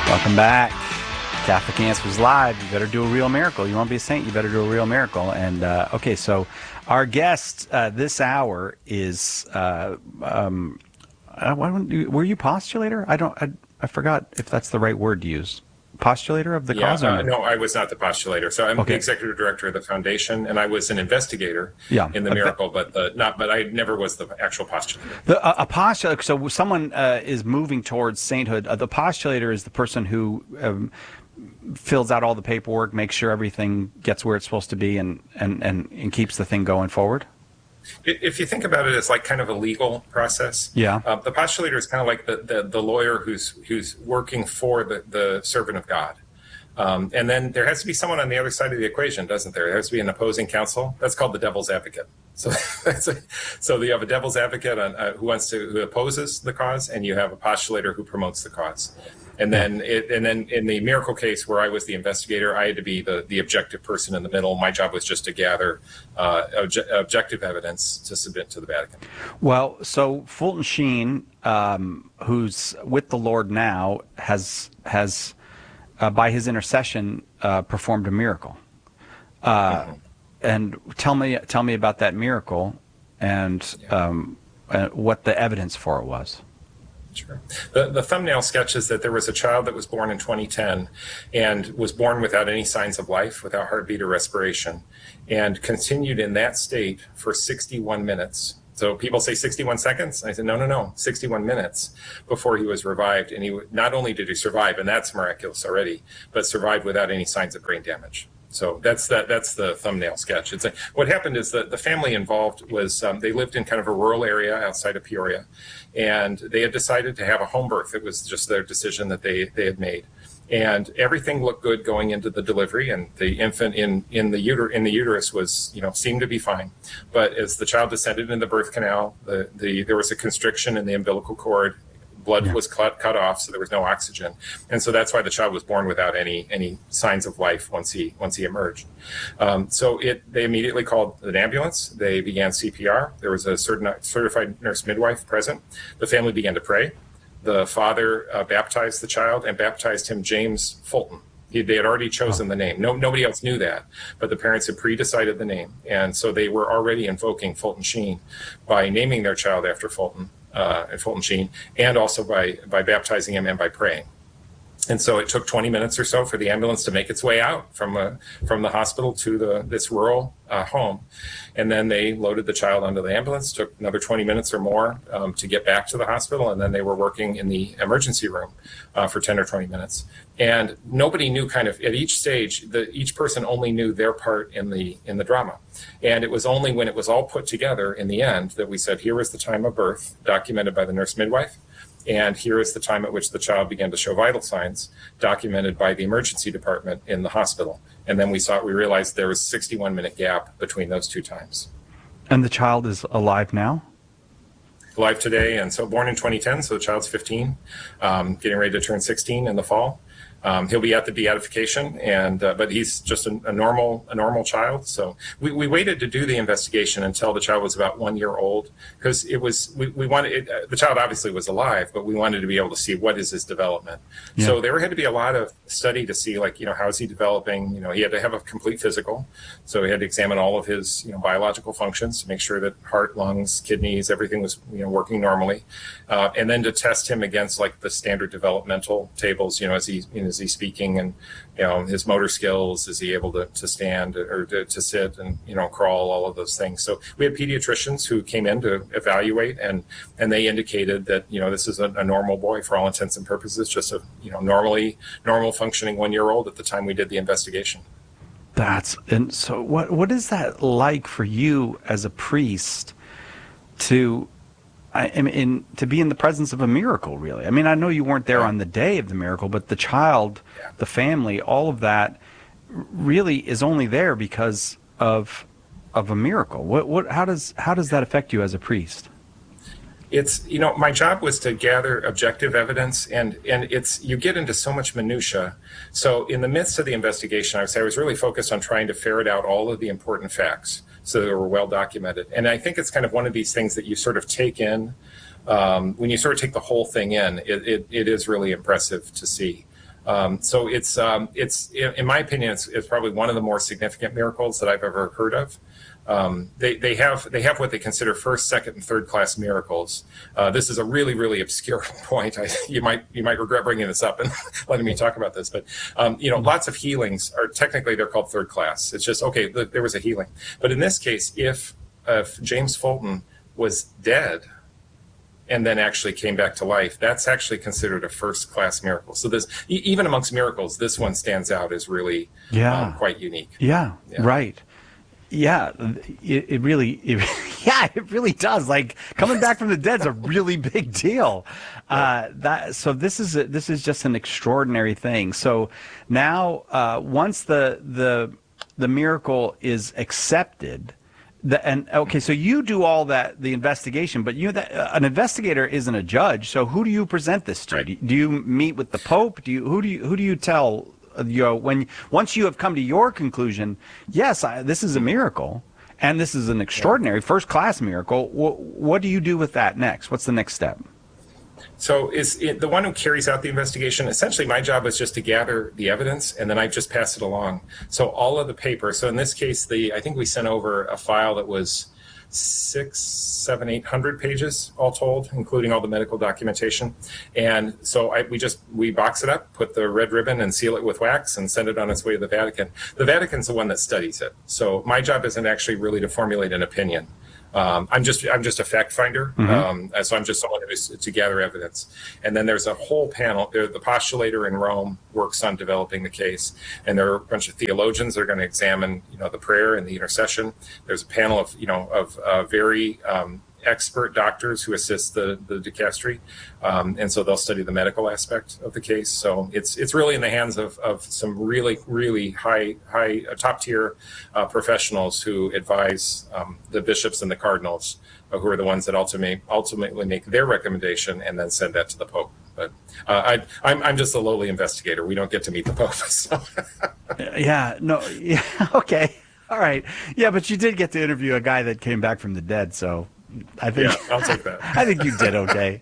Welcome back. Catholic Answers Live. You better do a real miracle. You want to be a saint, you better do a real miracle. And okay, so our guest this hour is were you postulator? I forgot if that's the right word to use. Postulator of the cause? No, I was not the postulator. So I'm the executive director of the foundation, and I was an investigator in the miracle, but I never was the actual postulator. A postulator. So someone is moving towards sainthood. The postulator is the person who fills out all the paperwork, makes sure everything gets where it's supposed to be, and keeps the thing going forward. If you think about it as like kind of a legal process, the postulator is kind of like the lawyer who's working for the servant of God. And then there has to be someone on the other side of the equation, doesn't there? There has to be an opposing counsel. That's called the devil's advocate. So so you have a devil's advocate who opposes the cause, and you have a postulator who promotes the cause. And then in the miracle case where I was the investigator, I had to be the objective person in the middle. My job was just to gather objective evidence to submit to the Vatican. Well, so Fulton Sheen, who's with the Lord now, has by his intercession performed a miracle. And tell me about that miracle and what the evidence for it was. Sure. The thumbnail sketches that there was a child that was born in 2010 and was born without any signs of life, without heartbeat or respiration, and continued in that state for 61 minutes. So people say 61 seconds. I said, no, 61 minutes before he was revived. And not only did he survive, and that's miraculous already, but survived without any signs of brain damage. So that's the thumbnail sketch. What happened is that the family involved was they lived in kind of a rural area outside of Peoria, and they had decided to have a home birth. It was just their decision that they had made, and everything looked good going into the delivery, and the infant in the uterus was seemed to be fine. But as the child descended in the birth canal, there was a constriction in the umbilical cord. Blood was cut off, so there was no oxygen, and so that's why the child was born without any signs of life once he emerged. So they immediately called an ambulance. They began CPR. There was a certified nurse midwife present. The family began to pray. The father baptized the child and baptized him James Fulton. They had already chosen the name. Nobody else knew that, but the parents had pre-decided the name, and so they were already invoking Fulton Sheen by naming their child after Fulton. And Fulton Sheen, and also by baptizing him and by praying. And so it took 20 minutes or so for the ambulance to make its way out from the hospital to this rural home. And then they loaded the child onto the ambulance, took another 20 minutes or more to get back to the hospital. And then they were working in the emergency room for 10 or 20 minutes. And nobody knew kind of at each stage, each person only knew their part in the drama. And it was only when it was all put together in the end that we said, here was the time of birth documented by the nurse midwife. And here is the time at which the child began to show vital signs, documented by the emergency department in the hospital. And then we realized there was a 61-minute gap between those two times. And the child is alive now? Alive today, and so born in 2010, so the child's 15, getting ready to turn 16 in the fall. He'll be at the beatification, but he's just a normal child. So we waited to do the investigation until the child was about 1 year old, because we wanted the child obviously was alive, but we wanted to be able to see what is his development. Yeah. So there had to be a lot of study to see, like, how is he developing? He had to have a complete physical, so we had to examine all of his biological functions to make sure that heart, lungs, kidneys, everything was working normally, and then to test him against like the standard developmental tables. Is he speaking, and his motor skills, is he able to stand or to sit and crawl, all of those things. So we had pediatricians who came in to evaluate, and they indicated that this is a normal boy for all intents and purposes, just a normal functioning 1 year old at the time we did the investigation. And so what is that like for you as a priest to be in the presence of a miracle, really? I mean, I know you weren't there on the day of the miracle, but the child, the family, all of that really is only there because of a miracle. How does that affect you as a priest? It's, my job was to gather objective evidence, and you get into so much minutia. So in the midst of the investigation, I was really focused on trying to ferret out all of the important facts, so they were well documented. And I think it's kind of one of these things that you sort of take in, when you sort of take the whole thing in, it is really impressive to see. So it's in my opinion, it's probably one of the more significant miracles that I've ever heard of. They have what they consider first, second, and third class miracles. This is a really, really obscure point. You might regret bringing this up and letting me talk about this, but lots of healings are technically they're called third class. It's just okay. There was a healing, but in this case, if James Fulton was dead and then actually came back to life, that's actually considered a first class miracle. So this, even amongst miracles, this one stands out as really quite unique. Yeah, right. Yeah, it really does. Like coming back from the dead is a really big deal. So this is just an extraordinary thing. So now, once the miracle is accepted, so you do all that, the investigation, but an investigator isn't a judge. So who do you present this to? Right. Do you meet with the Pope? Who do you tell? Once you have come to your conclusion, yes, this is a miracle, and this is an extraordinary first-class miracle. What do you do with that next? What's the next step? So the one who carries out the investigation, essentially my job is just to gather the evidence, and then I just pass it along. So all of the paper, so in this case, I think we sent over a file that was 800 pages all told, including all the medical documentation. And so we box it up, put the red ribbon and seal it with wax and send it on its way to the Vatican. The Vatican's the one that studies it. So my job isn't actually really to formulate an opinion. I'm just a fact finder. Mm-hmm. So I'm just someone who's to gather evidence. And then there's a whole panel. The postulator in Rome works on developing the case, and there are a bunch of theologians that are going to examine, the prayer and the intercession. There's a panel of very expert doctors who assist the dicastery, and so they'll study the medical aspect of the case. So it's really in the hands of some really, really high top tier professionals who advise the bishops and the cardinals, who are the ones that ultimately make their recommendation and then send that to the Pope. But I'm just a lowly investigator. We don't get to meet the Pope. So. Okay, all right, yeah, but you did get to interview a guy that came back from the dead, so. I think I'll take that. I think you did okay.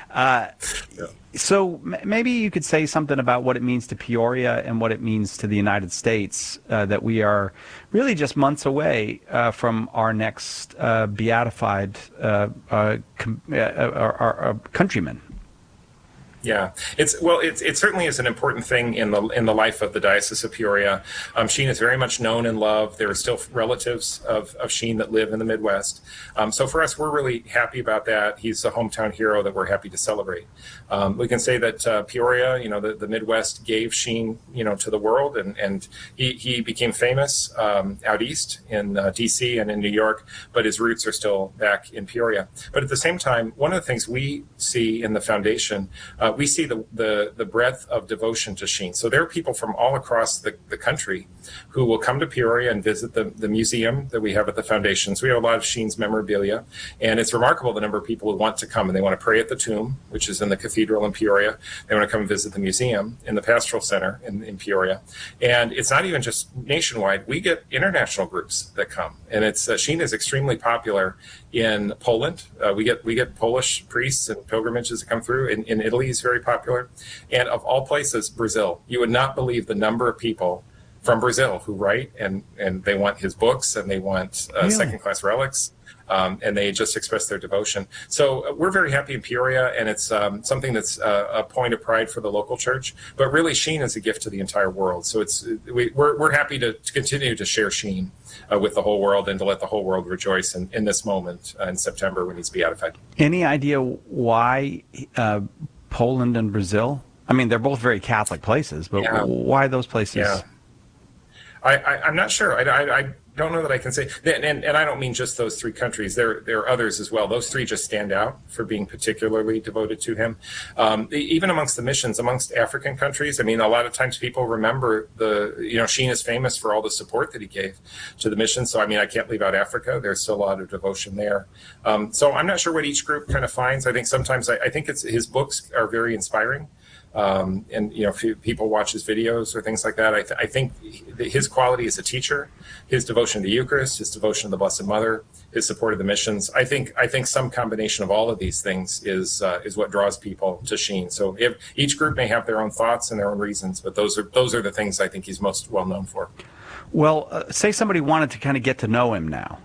So maybe you could say something about what it means to Peoria and what it means to the United States, that we are really just months away from our next beatified countrymen. Yeah, it certainly is an important thing in the life of the Diocese of Peoria. Sheen is very much known and loved. There are still relatives of Sheen that live in the Midwest. So for us, we're really happy about that. He's a hometown hero that we're happy to celebrate. We can say that Peoria, the Midwest gave Sheen, to the world, and he became famous out east in D.C. and in New York, but his roots are still back in Peoria. But at the same time, one of the things we see in the foundation, we see the breadth of devotion to Sheen. So there are people from all across the country who will come to Peoria and visit the museum that we have at the foundation. So we have a lot of Sheen's memorabilia, and it's remarkable the number of people who want to come, and they want to pray at the tomb, which is in the cathedral in Peoria. They want to come and visit the museum in the Pastoral Center in Peoria. And it's not even just nationwide. We get international groups that come, and it's Sheen is extremely popular in Poland. We get Polish priests and pilgrimages that come through. In Italy, he's very popular. And of all places, Brazil. You would not believe the number of people from Brazil who write, and they want his books, and they want second-class relics, and they just express their devotion. So we're very happy in Peoria, and it's something that's a point of pride for the local church. But really, Sheen is a gift to the entire world. So we're happy to continue to share Sheen with the whole world, and to let the whole world rejoice in this moment in September when he's beatified. Any idea why Poland and Brazil? I mean, they're both very Catholic places, but why those places? Yeah. I'm not sure. I don't know that I can say. And I don't mean just those three countries. There are others as well. Those three just stand out for being particularly devoted to him. Even amongst the missions, amongst African countries, I mean, a lot of times people remember Sheen is famous for all the support that he gave to the mission. So, I mean, I can't leave out Africa. There's still a lot of devotion there. So I'm not sure what each group kind of finds. I think sometimes I think his books are very inspiring. And if people watch his videos or things like that, I think his quality as a teacher, his devotion to the Eucharist, his devotion to the Blessed Mother, his support of the missions, I think some combination of all of these things is what draws people to Sheen. So if each group may have their own thoughts and their own reasons, but those are the things I think he's most well known for. Well, say somebody wanted to kind of get to know him now.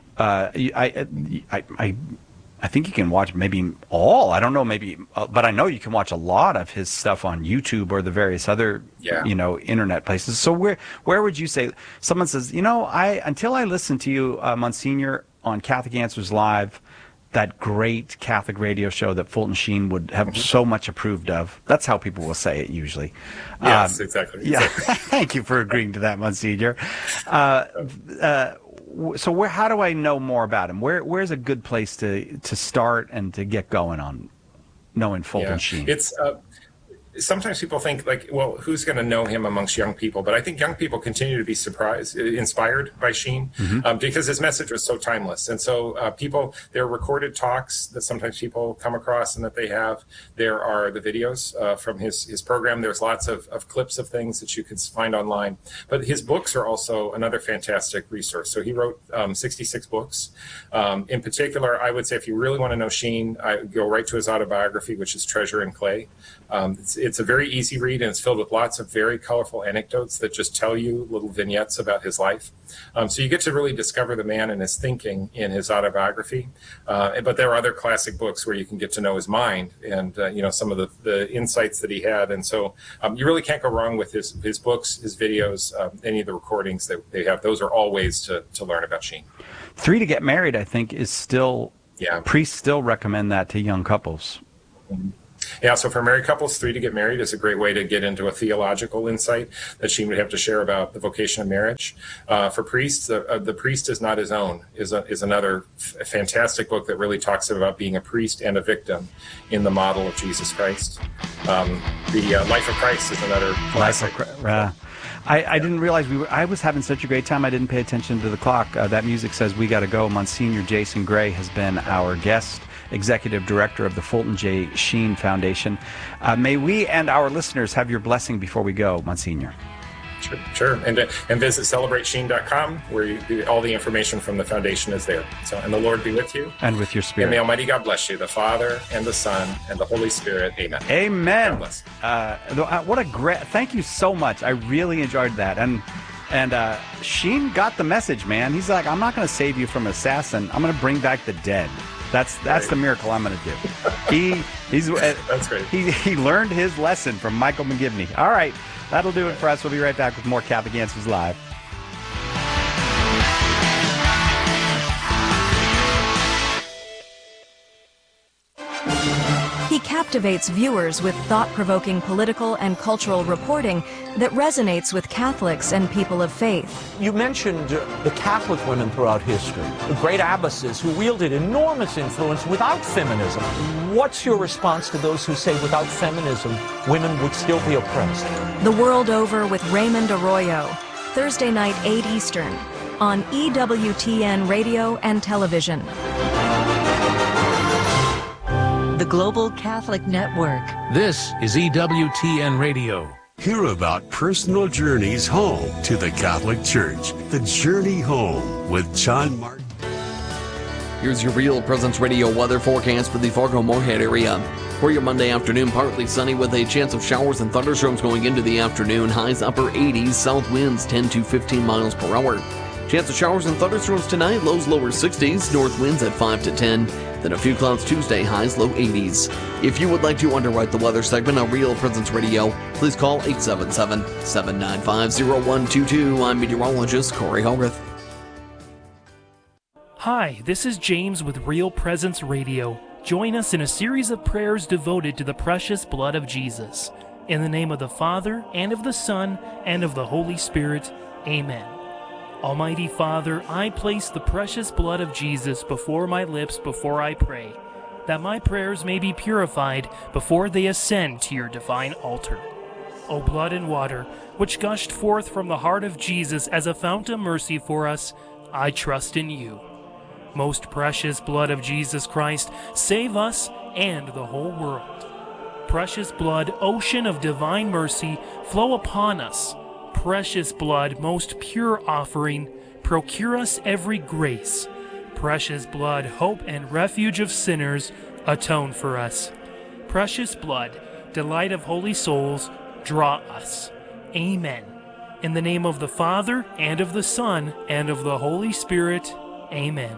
I think you can watch maybe all. I don't know, maybe, but I know you can watch a lot of his stuff on YouTube or the various other, internet places. So where would you say someone says, until I listened to you, Monsignor, on Catholic Answers Live, that great Catholic radio show that Fulton Sheen would have so much approved of. That's how people will say it usually. Yes, exactly. Yeah, thank you for agreeing to that, Monsignor. So how do I know more about him? Where's a good place to start and to get going on knowing Fulton Sheen? It's sometimes people think who's going to know him amongst young people? But I think young people continue to be inspired by Sheen, because his message was so timeless. And so there are recorded talks that sometimes people come across and that they have. There are the videos from his program. There's lots of clips of things that you can find online. But his books are also another fantastic resource. So he wrote 66 books. In particular, I would say if you really want to know Sheen, I go right to his autobiography, which is Treasure in Clay. It's a very easy read, and it's filled with lots of very colorful anecdotes that just tell you little vignettes about his life. So you get to really discover the man and his thinking in his autobiography. But there are other classic books where you can get to know his mind and some of the insights that he had. And so you really can't go wrong with his books, his videos, any of the recordings that they have. Those are all ways to learn about Sheen. 3 to Get Married, I think, is still priests still recommend that to young couples. Mm-hmm. Yeah, so for married couples, 3 to Get Married is a great way to get into a theological insight that Sheen would have to share about the vocation of marriage. For priests, The Priest Is Not His Own is another fantastic book that really talks about being a priest and a victim in the model of Jesus Christ. The Life of Christ is another classic. I didn't realize I was having such a great time. I didn't pay attention to the clock. That music says we got to go. Monsignor Jason Gray has been our guest, Executive Director of the Fulton J. Sheen Foundation. May we and our listeners have your blessing before we go, Monsignor. Sure. And visit CelebrateSheen.com, where all the information from the foundation is there. And the Lord be with you. And with your spirit. And may Almighty God bless you, the Father and the Son and the Holy Spirit. Amen. Amen. What a great, thank you so much. I really enjoyed that. And Sheen got the message, man. He's like, I'm not going to save you from assassin. I'm going to bring back the dead. That's the miracle I'm going to do. That's great. He learned his lesson from Michael McGivney. All right, that'll do it for us. We'll be right back with more Catholic Answers Live. He captivates viewers with thought-provoking political and cultural reporting that resonates with Catholics and people of faith. You mentioned the Catholic women throughout history, the great abbesses who wielded enormous influence without feminism. What's your response to those who say without feminism, women would still be oppressed? The World Over with Raymond Arroyo, Thursday night, 8 Eastern, on EWTN Radio and Television. The Global Catholic Network. This is EWTN Radio. Hear about personal journeys home to the Catholic Church. The Journey Home with John Martin. Here's your Real Presence Radio weather forecast for the Fargo-Moorhead area. For your Monday afternoon, partly sunny with a chance of showers and thunderstorms going into the afternoon. Highs upper 80s, south winds 10 to 15 miles per hour. Chance of showers and thunderstorms tonight, lows lower 60s, north winds at 5 to 10. Then a few clouds Tuesday, highs low 80s. If you would like to underwrite the weather segment on Real Presence Radio, please call 877-795-0122. I'm meteorologist Corey Hogarth. Hi, this is James with Real Presence Radio. Join us in a series of prayers devoted to the precious blood of Jesus. In the name of the Father, and of the Son, and of the Holy Spirit. Amen. Almighty Father, I place the precious blood of Jesus before my lips before I pray, that my prayers may be purified before they ascend to your divine altar. O blood and water, which gushed forth from the heart of Jesus as a fount of mercy for us, I trust in you. Most precious blood of Jesus Christ, save us and the whole world. precious blood, ocean of divine mercy, flow upon us. Precious blood, most pure offering, procure us every grace. Precious blood, hope and refuge of sinners, atone for us. Precious blood, delight of holy souls, draw us. Amen. In the name of the Father, and of the Son, and of the Holy Spirit. Amen.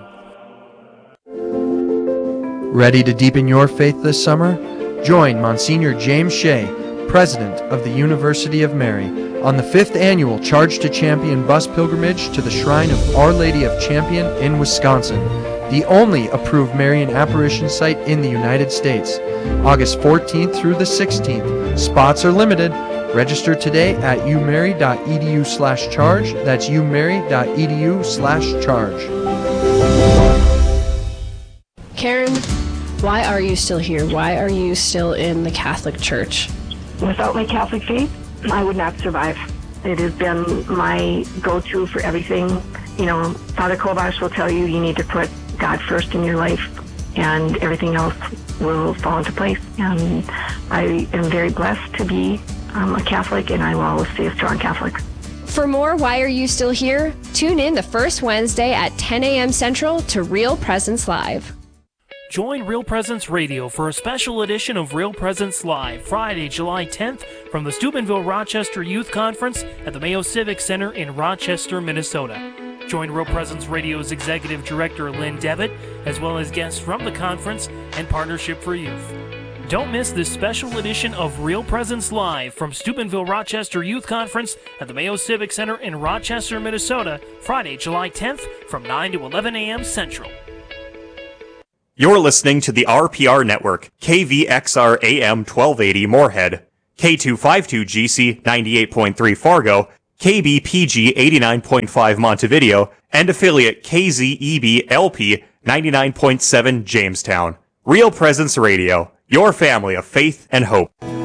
Ready to deepen your faith this summer? Join Monsignor James Shea, President of the University of Mary, on the 5th annual Charge to Champion bus pilgrimage to the Shrine of Our Lady of Champion in Wisconsin, the only approved Marian apparition site in the United States. August 14th through the 16th. Spots are limited. Register today at umary.edu/charge. That's umary.edu/charge. Karen, why are you still here? Why are you still in the Catholic Church? Without my Catholic faith, I would not survive. It has been my go-to for everything. You know, Father Kovash will tell you need to put God first in your life, and everything else will fall into place. And I am very blessed to be a Catholic, and I will always stay a strong Catholic. For more Why Are You Still Here? Tune in the first Wednesday at 10 a.m. Central to Real Presence Live. Join Real Presence Radio for a special edition of Real Presence Live, Friday, July 10th, from the Steubenville Rochester Youth Conference at the Mayo Civic Center in Rochester, Minnesota. Join Real Presence Radio's Executive Director Lynn Devitt, as well as guests from the conference and Partnership for Youth. Don't miss this special edition of Real Presence Live from Steubenville Rochester Youth Conference at the Mayo Civic Center in Rochester, Minnesota, Friday, July 10th from 9 to 11 a.m. Central. You're listening to the RPR Network, KVXR AM 1280 Moorhead, K252GC 98.3 Fargo, KBPG 89.5 Montevideo, and affiliate KZEB LP 99.7 Jamestown. Real Presence Radio, your family of faith and hope.